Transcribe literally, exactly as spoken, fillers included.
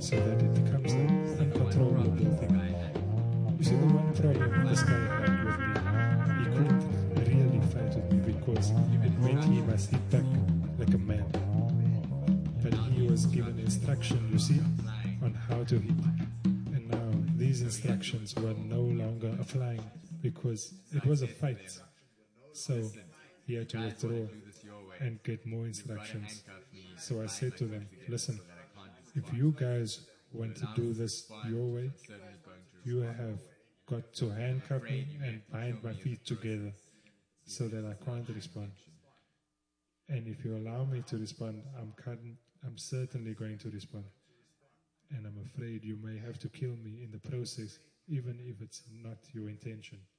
so that it becomes an uncontrollable thing. You see, the one problem this guy had with me, he couldn't really fight with me because it meant he must hit back like a man. But he was given instruction, you see, on how to hit. And now these instructions were no longer applying because it was a fight. So he had to withdraw and get more instructions. So I said to them, listen, if you guys want to do this your way, you have got to handcuff me and bind my feet together so that I can't respond. And if you allow me to respond, I'm, cutting, I'm certainly going to respond. And I'm afraid you may have to kill me in the process, even if it's not your intention.